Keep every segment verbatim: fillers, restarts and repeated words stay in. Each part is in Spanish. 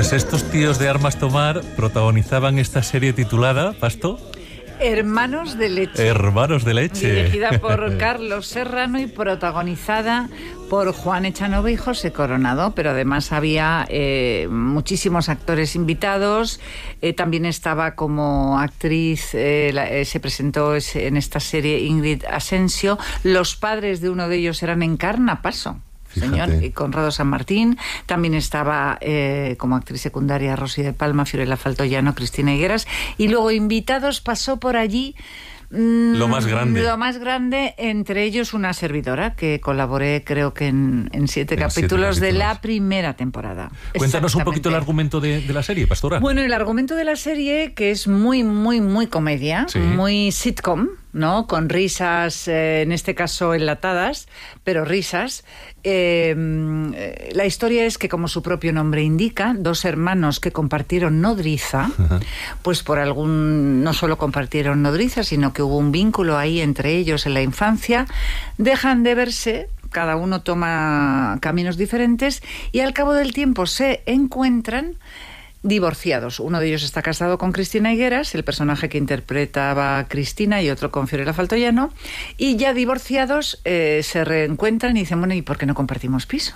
Pues estos tíos de armas tomar protagonizaban esta serie titulada, Pasto, Hermanos de leche. Hermanos de leche. Dirigida por Carlos Serrano y protagonizada por Juan Echanove y José Coronado, pero además había eh, muchísimos actores invitados. Eh, también estaba como actriz, eh, la, eh, se presentó en esta serie Ingrid Asensio. Los padres de uno de ellos eran Encarna Paso. Señor, y Conrado San Martín. También estaba eh, como actriz secundaria Rosy de Palma, Fiorella Faltoyano, Cristina Higueras. Y luego invitados pasó por allí mmm, lo más grande. Lo más grande, entre ellos una servidora que colaboré creo que en, en, siete, en capítulos siete capítulos de la primera temporada. Cuéntanos un poquito el argumento de, de la serie, Pastora. Bueno, el argumento de la serie, que es muy, muy, muy comedia, sí. muy sitcom, ¿no? Con risas, eh, en este caso enlatadas, pero risas. Eh, la historia es que, como su propio nombre indica, dos hermanos que compartieron nodriza, uh-huh. pues por algún, no solo compartieron nodriza, sino que hubo un vínculo ahí entre ellos en la infancia, dejan de verse, cada uno toma caminos diferentes y al cabo del tiempo se encuentran divorciados. Uno de ellos está casado con Cristina Higueras, el personaje que interpretaba a Cristina, y otro con Fiorella Faltoyano, y ya divorciados eh, se reencuentran y dicen, bueno, ¿y por qué no compartimos piso?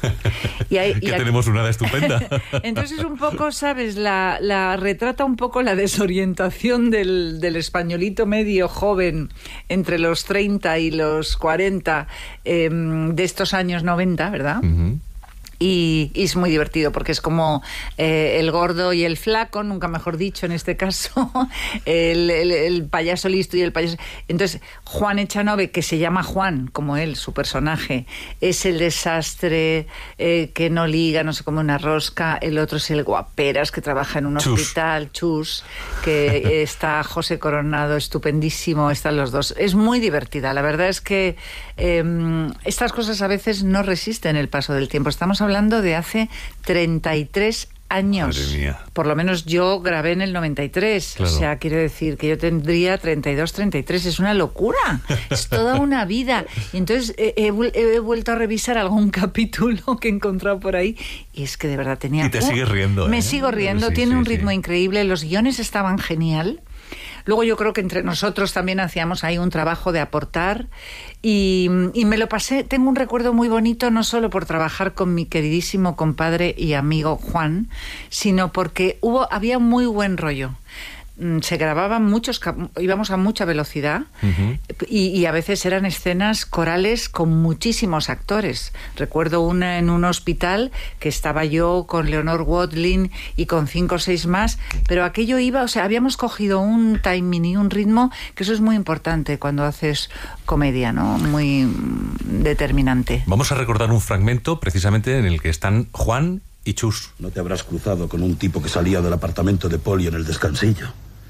Y ahí, que y tenemos una edad estupenda. Entonces un poco, ¿sabes? La, la retrata un poco la desorientación del, del españolito medio joven entre los treinta y los cuarenta eh, de estos años noventa, ¿verdad? Uh-huh. Y, y es muy divertido porque es como eh, el gordo y el flaco, nunca mejor dicho en este caso, el, el, el payaso listo y el payaso... Entonces, Juan Echanove, que se llama Juan, como él, su personaje, es el desastre eh, que no liga, no sé, como una rosca. El otro es el guaperas, que trabaja en un Chus. hospital, Chus, que está José Coronado, estupendísimo, están los dos. Es muy divertida, la verdad es que eh, estas cosas a veces no resisten el paso del tiempo. Estamos hablando de hace treinta y tres años. Madre mía. Por lo menos yo grabé en el noventa y tres. Claro. O sea, quiero decir que yo tendría treinta y dos, treinta y tres. Es una locura. Es toda una vida. Y entonces he, he, he vuelto a revisar algún capítulo que he encontrado por ahí y es que de verdad tenía... Y te uh, sigues riendo. Me ¿eh? sigo riendo. Sí, Tiene sí, un ritmo sí. increíble. Los guiones estaban genial. Luego yo creo que entre nosotros también hacíamos ahí un trabajo de aportar y, y me lo pasé, tengo un recuerdo muy bonito no solo por trabajar con mi queridísimo compadre y amigo Juan, sino porque hubo, había muy buen rollo. Se grababan muchos, íbamos a mucha velocidad uh-huh. y, y a veces eran escenas corales con muchísimos actores. Recuerdo una en un hospital que estaba yo con Leonor Watling y con cinco o seis más, pero aquello iba, o sea, habíamos cogido un timing y un ritmo, que eso es muy importante cuando haces comedia, ¿no? Muy determinante. Vamos a recordar un fragmento precisamente en el que están Juan y Chus. ¿No te habrás cruzado con un tipo que salía del apartamento de Poli en el descansillo?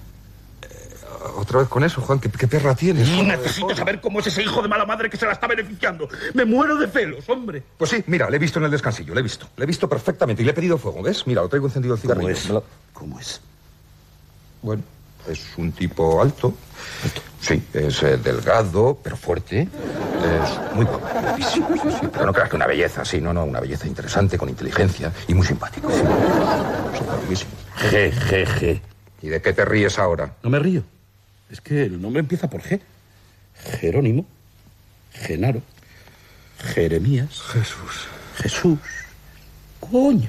Otra vez con eso, Juan, ¿qué, qué perra tienes? Mm, necesito saber cómo es ese hijo de mala madre que se la está beneficiando. Me muero de celos, hombre. Pues sí, mira, le he visto en el descansillo, le he visto. Le he visto perfectamente y le he pedido fuego, ¿ves? Mira, lo traigo encendido el cigarrillo. ¿Cómo es? Lo... ¿Cómo es? Bueno, es un tipo alto. ¿Alto? Sí, es eh, delgado, pero fuerte. Es muy guapo, guapísimo, sí, sí. Pero no creas que una belleza, sí, no, no, una belleza interesante, con inteligencia y muy simpático. Sí. Simpatiquísimo. G, G, G. ¿Y de qué te ríes ahora? No me río. Es que el nombre empieza por G. Jerónimo, Genaro, Jeremías. Jesús. Jesús. Coño.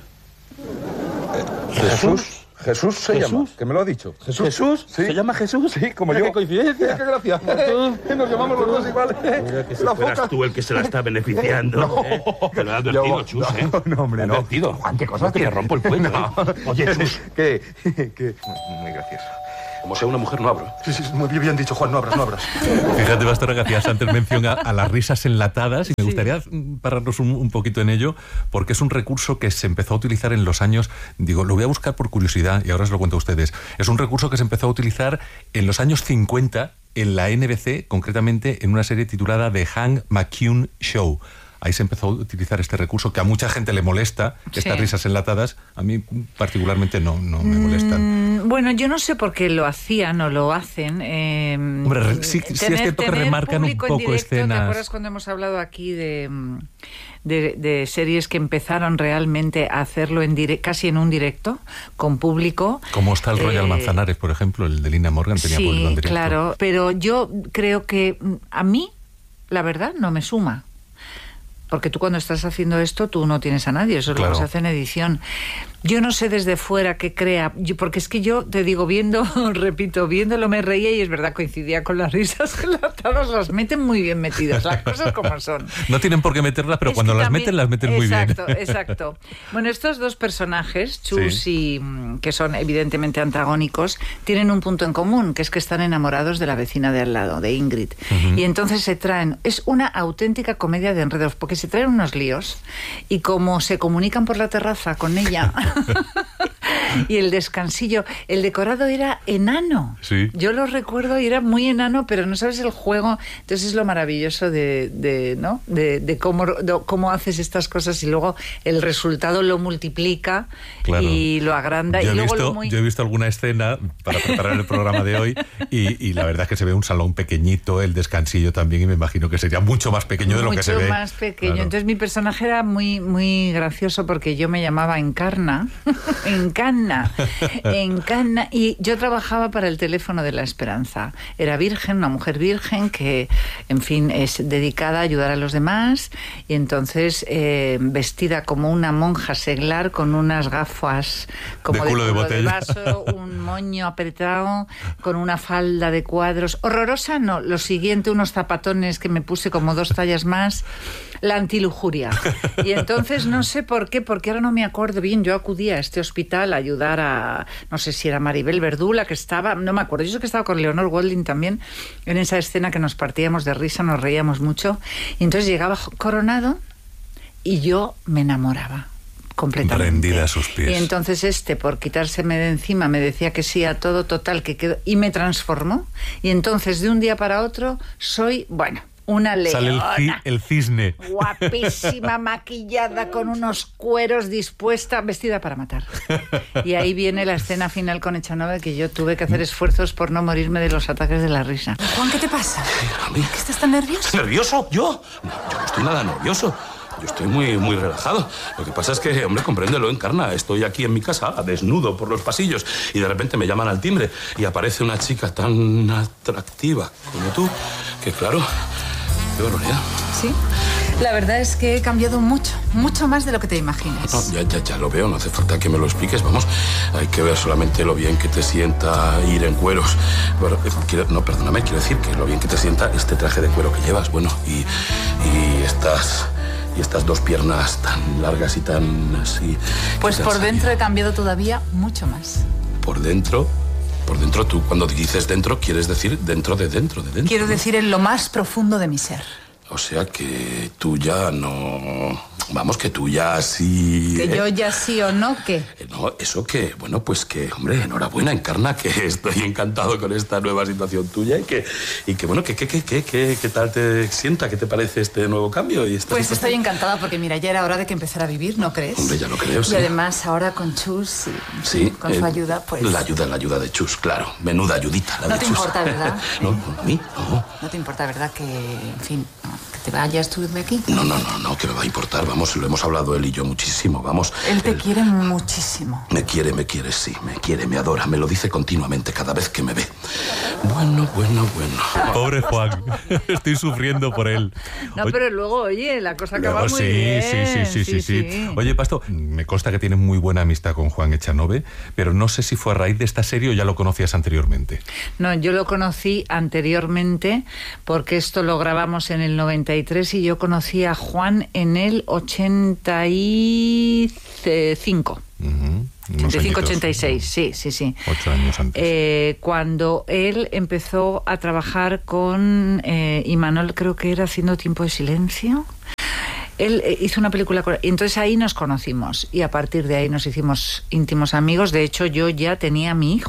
Eh, Jesús. Jesús se ¿Jesús? llama, que me lo ha dicho. ¿Jesús? ¿Jesús? ¿Sí? ¿Se llama Jesús? Sí, como Mira yo. ¡Qué coincidencia! ¡Qué gracia! Nos llamamos los dos igual. Mira que si la fueras foca... tú el que se la está beneficiando. No. ¿eh? Te lo he advertido, Yo, Chus, ¿eh? No, no, hombre, no. Advertido. Juan, ¿qué cosas? No, que le rompo el cuello. No. Oye, Chus. Que, que... Muy gracioso. Como sea una mujer, no abro. Sí, sí, muy bien dicho, Juan, no abras, no abras. Fíjate, Pastora, que hacías antes mención a, a las risas enlatadas y me sí. gustaría pararnos un, un poquito en ello, porque es un recurso que se empezó a utilizar en los años, digo, lo voy a buscar por curiosidad y ahora os lo cuento a ustedes. Es un recurso que se empezó a utilizar en los años cincuenta en la N B C, concretamente en una serie titulada The Hank McCune Show. ahí se empezó a utilizar este recurso que a mucha gente le molesta, estas sí. risas enlatadas. A mí particularmente no, no me molestan. Mm, bueno, yo no sé por qué lo hacían o lo hacen. Eh, Hombre, sí, sí tener, es cierto que remarcan un poco directo, escenas. ¿Te acuerdas cuando hemos hablado aquí de, de, de series que empezaron realmente a hacerlo en dire- casi en un directo, con público? Como está el Royal eh, Manzanares, por ejemplo, el de Lina Morgan tenía sí, público en directo. claro, pero yo creo que a mí, la verdad, no me suma. Porque tú cuando estás haciendo esto, tú no tienes a nadie, eso es Claro. lo que se hace en edición. Yo no sé desde fuera qué crea, yo, porque es que yo te digo, viendo, repito, viéndolo me reía y es verdad, coincidía con las risas enlatadas, las meten muy bien metidas, las cosas como son. No tienen por qué meterlas, pero Es cuando que las también- meten, las meten muy bien. Exacto, exacto. Bueno, estos dos personajes, Chus Sí. y mm, que son evidentemente antagónicos, tienen un punto en común, que es que están enamorados de la vecina de al lado, de Ingrid. Ujú. Y entonces se traen, es una auténtica comedia de enredos, porque se traen unos líos y como se comunican por la terraza con ella y el descansillo, el decorado era enano. Sí. Yo lo recuerdo y era muy enano, pero no sabes el juego. Entonces es lo maravilloso de, de ¿no? De, de cómo, de cómo haces estas cosas y luego el resultado lo multiplica Claro. y lo agranda. Yo y he, luego visto, lo muy... yo he visto alguna escena para preparar el programa de hoy y, y la verdad es que se ve un salón pequeñito, el descansillo también, y me imagino que sería mucho más pequeño de lo que se ve. Mucho más pequeño. Claro. Entonces mi personaje era muy, muy gracioso porque yo me llamaba Encarna. Encarna. Encarna. Y yo trabajaba para el teléfono de la esperanza. Era virgen, una mujer virgen que, en fin, es dedicada a ayudar a los demás. Y entonces eh, vestida como una monja seglar con unas gafas como De culo de botella. vaso, un moño apretado, con una falda de cuadros. Horrorosa, no. Lo siguiente, unos zapatones que me puse como dos tallas más. La antilujuria. Y entonces no sé por qué, porque ahora no me acuerdo bien. Yo acudí a este hospital a ayudar a, no sé si era Maribel Verdú, que estaba, no me acuerdo. Yo sé que estaba con Leonor Golding también en esa escena que nos partíamos de risa, nos reíamos mucho. Y entonces llegaba Coronado y yo me enamoraba. Completamente. Rendida a sus pies. Y entonces este, por quitárseme de encima, me decía que sí a todo, total, que quedó, y me transformó. Y entonces, de un día para otro, soy, bueno, una leona. Sale el, ci- el cisne. Guapísima, maquillada, con unos cueros, dispuesta, vestida para matar. Y ahí viene la escena final con Echanove, que yo tuve que hacer esfuerzos por no morirme de los ataques de la risa. Juan, ¿qué te pasa? A mí. ¿Que estás tan nervioso? ¿Nervioso? ¿Yo? No, yo no estoy nada nervioso. Yo estoy muy, muy relajado. Lo que pasa es que, hombre, compréndelo, Encarna. Estoy aquí en mi casa, desnudo por los pasillos, y de repente me llaman al timbre y aparece una chica tan atractiva como tú, que claro, qué barbaridad. Sí. La verdad es que he cambiado mucho, mucho más de lo que te imaginas. No, ya, ya, ya lo veo, no hace falta que me lo expliques, vamos. Hay que ver solamente lo bien que te sienta ir en cueros. Bueno, eh, quiero- no, perdóname, quiero decir que lo bien que te sienta este traje de cuero que llevas, bueno, y, y estas... Y estas dos piernas tan largas y tan así... Pues que por tan dentro he salidas. cambiado todavía mucho más. Por dentro... Por dentro, tú cuando dices dentro, quieres decir dentro de dentro de dentro. Quiero ¿no? decir en lo más profundo de mi ser. O sea que tú ya no... Vamos, que tú ya sí... Que ¿eh? yo ya sí o no, ¿qué? Eh, No, eso que, bueno, pues que, hombre, enhorabuena, Encarna, que estoy encantado con esta nueva situación tuya y que, y que bueno, que, que, que, que, que, ¿qué tal te sienta? ¿Qué te parece este nuevo cambio? Y esta Pues situación? estoy encantada porque, mira, ya era hora de que empezara a vivir, ¿no crees? Hombre, ya lo creo, sí. Y además ahora con Chus y Sí, con su eh, ayuda, pues... La ayuda, la ayuda de Chus, claro. Menuda ayudita, la No de te Chus. importa, ¿verdad? No, a mí, no. No te importa, ¿verdad? Que, en fin, no, que te vayas tú de aquí. No, no, no, no, que me va a importar, vamos, lo hemos hablado él y yo muchísimo, vamos. Él te Él quiere muchísimo. Me quiere, me quiere, sí, me quiere, me adora, me lo dice continuamente cada vez que me ve. Bueno, bueno, bueno. Pobre Juan. Estoy sufriendo por él. No, Oye, pero luego, oye, la cosa acaba luego muy sí, bien. sí, sí, sí, sí, sí. Oye, Pasto, me consta que tienes muy buena amistad con Juan Echanove, pero no sé si fue a raíz de esta serie o ya lo conocías anteriormente. No, yo lo conocí anteriormente porque esto lo grabamos en el noventa y tres y yo conocí a Juan en el ochenta y cinco. Ujú, unos ochenta y cinco, añitos, ochenta y seis, sí, sí, sí. Ocho años antes. Eh, cuando él empezó a trabajar con eh, Imanol, creo que era Haciendo Tiempo de Silencio. Él eh, hizo una película con... y entonces ahí nos conocimos y a partir de ahí nos hicimos íntimos amigos. De hecho, yo ya tenía a mi hijo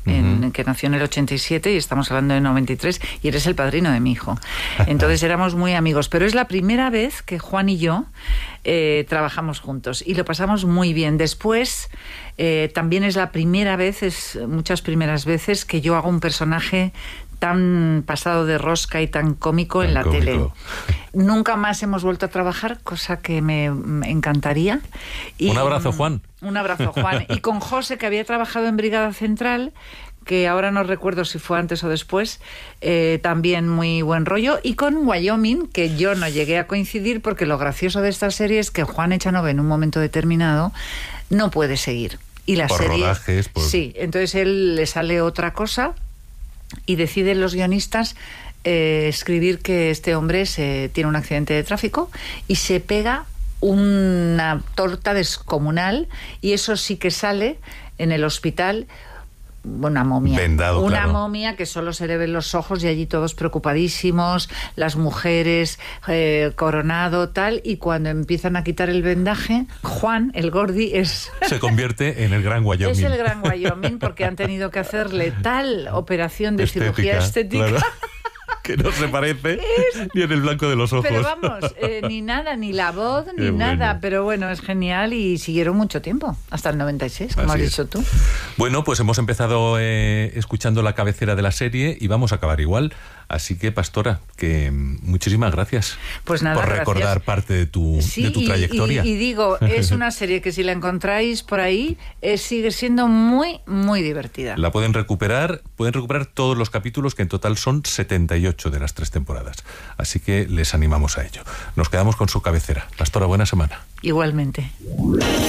en, uh-huh. que nació en el ochenta y siete y estamos hablando de noventa y tres, y eres el padrino de mi hijo. Entonces éramos muy amigos, pero es la primera vez que Juan y yo eh, trabajamos juntos y lo pasamos muy bien. Después eh, también es la primera vez, es muchas primeras veces que yo hago un personaje tan pasado de rosca y tan cómico tan en la cómico. tele. Nunca más hemos vuelto a trabajar, cosa que me, me encantaría. Y, un abrazo, Juan. Un abrazo, Juan. Y con José, que había trabajado en Brigada Central, que ahora no recuerdo si fue antes o después, eh, también muy buen rollo. Y con Wyoming, que yo no llegué a coincidir, porque lo gracioso de esta serie es que Juan Echanove en un momento determinado no puede seguir. Y la por serie, rodajes, por... Sí, entonces él le sale otra cosa y deciden los guionistas eh, escribir que este hombre se, tiene un accidente de tráfico y se pega una torta descomunal, y eso sí que sale en el hospital. Una momia. Vendado, una claro. momia que solo se le ven los ojos y allí todos preocupadísimos, las mujeres, eh, coronado, tal, y cuando empiezan a quitar el vendaje, Juan, el Gordi, es... se convierte en el gran Wyoming. Es el gran Wyoming porque han tenido que hacerle tal operación de estética, cirugía estética... Claro. Que no se parece es... ni en el blanco de los ojos. Pero vamos, eh, ni nada, ni la voz, ni Qué nada. bueno. Pero bueno, es genial y siguieron mucho tiempo, hasta el noventa y seis, como Así has es. dicho tú. Bueno, pues hemos empezado eh, escuchando la cabecera de la serie y vamos a acabar igual. Así que, Pastora, que muchísimas gracias pues nada, por recordar gracias. parte de tu, sí, de tu y, trayectoria. Y, y digo, es una serie que si la encontráis por ahí, eh, sigue siendo muy, muy divertida. La pueden recuperar, pueden recuperar todos los capítulos, que en total son setenta y ocho de las tres temporadas. Así que les animamos a ello. Nos quedamos con su cabecera. Pastora, buena semana. Igualmente.